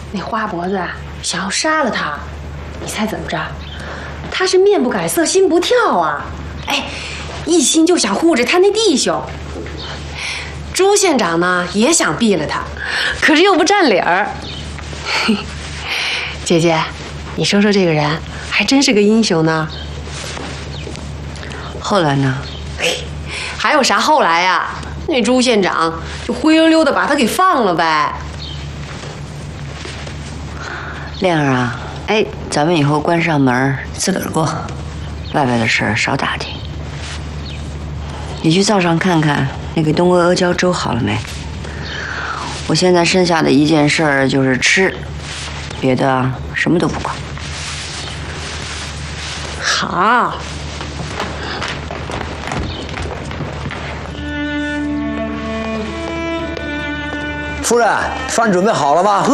那花脖子啊，想要杀了他，你猜怎么着？他是面不改色心不跳啊！哎，一心就想护着他那弟兄。朱县长呢也想毙了他，可是又不占理儿。姐姐，你说说这个人还真是个英雄呢。 后来呢？ 还有啥后来呀？那朱县长就灰溜溜的把他给放了呗。 亮儿啊， 哎， 咱们以后关上门自个儿过，外边的事儿少打听。你去灶上看看那个东阿阿胶粥好了没？我现在剩下的一件事儿就是吃，别的什么都不管。 好。 夫人，饭准备好了吗？